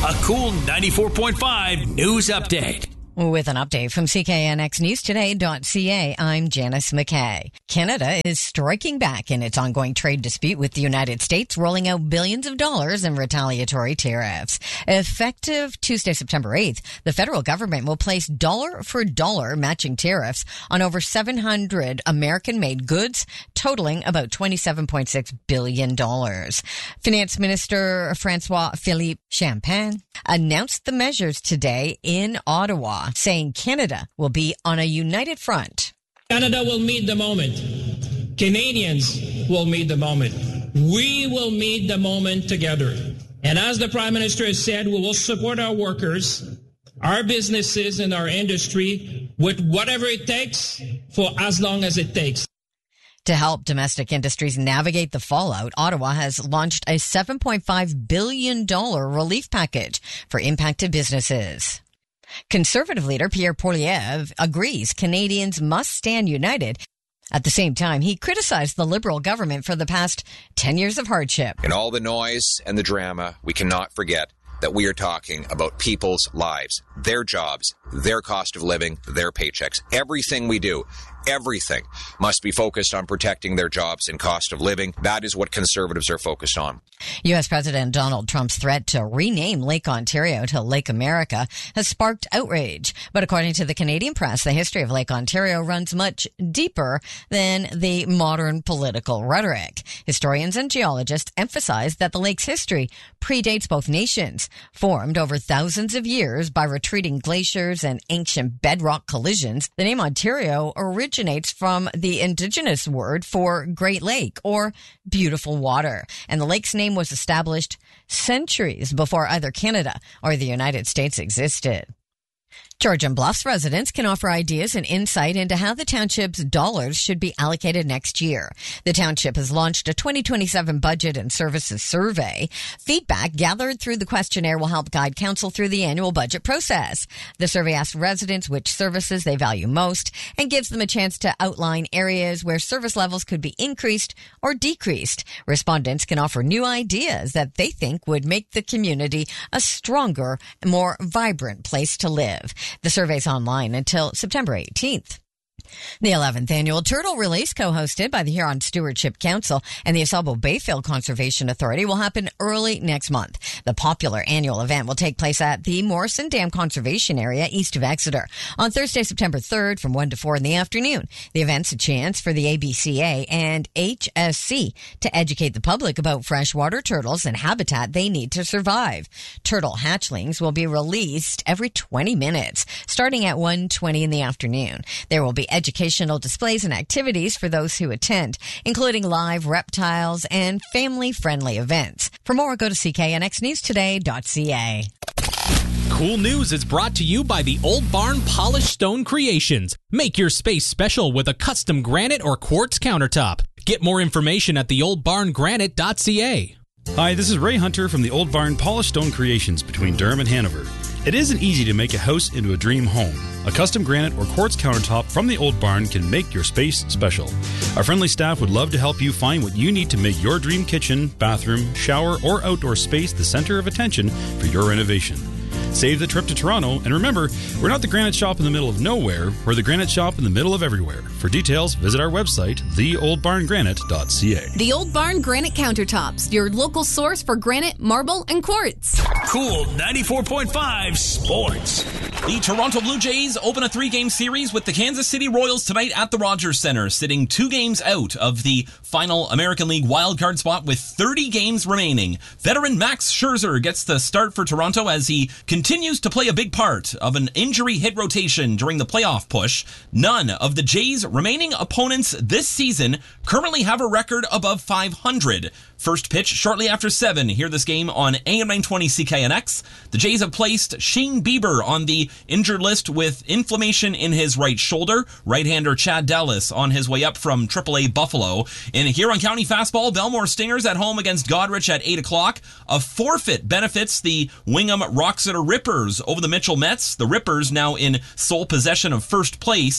A cool 94.5 news update. With an update from CKNXNewsToday.ca, I'm Janice McKay. Canada is striking back in its ongoing trade dispute with the United States, rolling out billions of dollars in retaliatory tariffs. Effective Tuesday, September 8th, the federal government will place dollar-for-dollar matching tariffs on over 700 American-made goods, totaling about $27.6 billion. Finance Minister François-Philippe Champagne announced the measures today in Ottawa, saying Canada will be on a united front. Canada will meet the moment. Canadians will meet the moment. We will meet the moment together. And as the Prime Minister has said, we will support our workers, our businesses, and our industry with whatever it takes for as long as it takes. To help domestic industries navigate the fallout, Ottawa has launched a $7.5 billion relief package for impacted businesses. Conservative leader Pierre Poilievre agrees Canadians must stand united. At the same time, he criticized the Liberal government for the past 10 years of hardship. In all the noise and the drama, we cannot forget that we are talking about people's lives, their jobs, their cost of living, their paychecks. Everything we do, everything must be focused on protecting their jobs and cost of living. That is what Conservatives are focused on. U.S. President Donald Trump's threat to rename Lake Ontario to Lake America has sparked outrage. But according to the Canadian press, the history of Lake Ontario runs much deeper than the modern political rhetoric. Historians and geologists emphasize that the lake's history predates both nations, formed over thousands of years by retreating glaciers and ancient bedrock collisions. The name Ontario originates from the indigenous word for Great Lake or beautiful water, and the lake's name was established centuries before either Canada or the United States existed. Georgian Bluffs residents can offer ideas and insight into how the township's dollars should be allocated next year. The township has launched a 2027 budget and services survey. Feedback gathered through the questionnaire will help guide council through the annual budget process. The survey asks residents which services they value most and gives them a chance to outline areas where service levels could be increased or decreased. Respondents can offer new ideas that they think would make the community a stronger, more vibrant place to live. The survey's online until September 18th. The 11th annual Turtle Release, co-hosted by the Huron Stewardship Council and the Oswego Bayfield Conservation Authority, will happen early next month. The popular annual event will take place at the Morrison Dam Conservation Area east of Exeter on Thursday, September 3rd from 1 to 4 in the afternoon. The event's a chance for the ABCA and HSC to educate the public about freshwater turtles and habitat they need to survive. Turtle hatchlings will be released every 20 minutes, starting at 1:20 in the afternoon. There will be educational displays and activities for those who attend, including live reptiles and family-friendly events. For more, go to CKNXNewsToday.ca. Cool News is brought to you by the Old Barn Polished Stone Creations. Make your space special with a custom granite or quartz countertop. Get more information at theoldbarngranite.ca. Hi, this is Ray Hunter from the Old Barn Polished Stone Creations between Durham and Hanover. It isn't easy to make a house into a dream home. A custom granite or quartz countertop from the Old Barn can make your space special. Our friendly staff would love to help you find what you need to make your dream kitchen, bathroom, shower, or outdoor space the center of attention for your renovation. Save the trip to Toronto, and remember, we're not the granite shop in the middle of nowhere, we're the granite shop in the middle of everywhere. For details, visit our website, theoldbarngranite.ca. The Old Barn Granite Countertops, your local source for granite, marble, and quartz. Cool 94.5 Sports. The Toronto Blue Jays open a 3-game series with the Kansas City Royals tonight at the Rogers Center, sitting 2 games out of the final American League wildcard spot with 30 games remaining. Veteran Max Scherzer gets the start for Toronto as he continues to play a big part of an injury-hit rotation during the playoff push. None of the Jays' remaining opponents this season currently have a record above 500. First pitch shortly after 7. Hear this game on AM 920 CKNX. The Jays have placed Shane Bieber on the injured list with inflammation in his right shoulder. Right-hander Chad Dallas on his way up from AAA Buffalo. In Huron County fastball, Belmore Stingers at home against Goderich at 8 o'clock. A forfeit benefits the Wingham Roxeter Rippers over the Mitchell Mets. The Rippers now in sole possession of first place.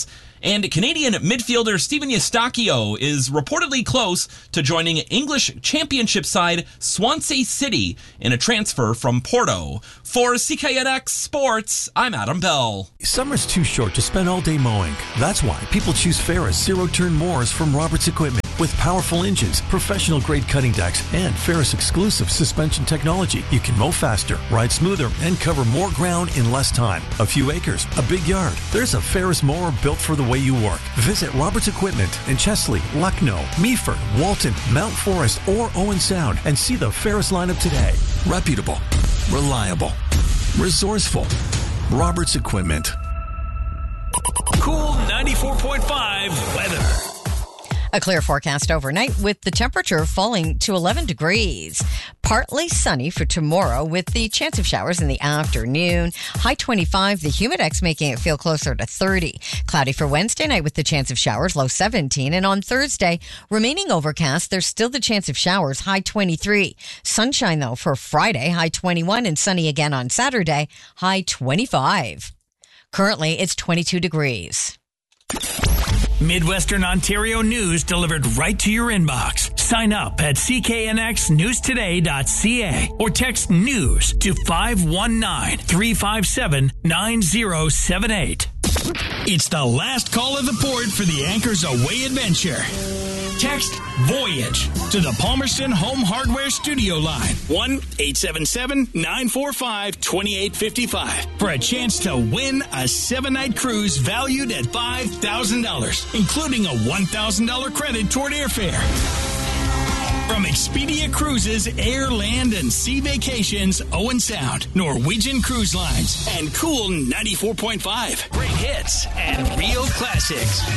And Canadian midfielder Steven Eustáquio is reportedly close to joining English Championship side Swansea City in a transfer from Porto. For CKNX Sports, I'm Adam Bell. Summer's too short to spend all day mowing. That's why people choose Ferris zero-turn mowers from Roberts Equipment. With powerful engines, professional-grade cutting decks, and Ferris exclusive suspension technology, you can mow faster, ride smoother, and cover more ground in less time. A few acres, a big yard. There's a Ferris mower built for the way you work. Visit Roberts Equipment in Chesley, Lucknow, Meaford, Walton, Mount Forest, or Owen Sound and see the Ferris lineup today. Reputable, reliable, resourceful. Roberts Equipment. Cool 94.5 weather. A clear forecast overnight with the temperature falling to 11 degrees. Partly sunny for tomorrow with the chance of showers in the afternoon. High 25, the humidex making it feel closer to 30. Cloudy for Wednesday night with the chance of showers, low 17. And on Thursday, remaining overcast, there's still the chance of showers, high 23. Sunshine though for Friday, high 21, and sunny again on Saturday, high 25. Currently, it's 22 degrees. Midwestern Ontario news delivered right to your inbox. Sign up at cknxnewstoday.ca or text news to 519-357-9078. It's the last call of the port for the Anchors Away adventure. Text Voyage to the Palmerston Home Hardware Studio line 1-877-945-2855 for a chance to win a 7-night cruise valued at $5,000, including a $1,000 credit toward airfare. From Expedia Cruises, Air, Land, and Sea Vacations, Owen Sound, Norwegian Cruise Lines, and Cool 94.5. Great hits and real classics.